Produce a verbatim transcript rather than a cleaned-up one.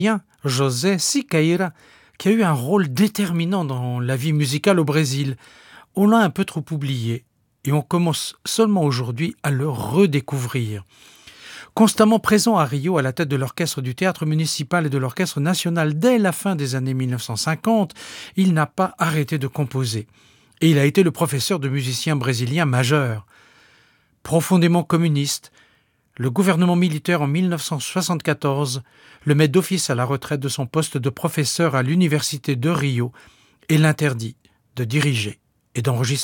José Siqueira, qui a eu un rôle déterminant dans la vie musicale au Brésil. On l'a un peu trop oublié et on commence seulement aujourd'hui à le redécouvrir. Constamment présent à Rio à la tête de l'orchestre du théâtre municipal et de l'orchestre national dès la fin des années mille neuf cent cinquante, il n'a pas arrêté de composer. Et il a été le professeur de musiciens brésiliens majeurs. Profondément communiste, le gouvernement militaire en mille neuf cent soixante-quatorze le met d'office à la retraite de son poste de professeur à l'université de Rio et l'interdit de diriger et d'enregistrer.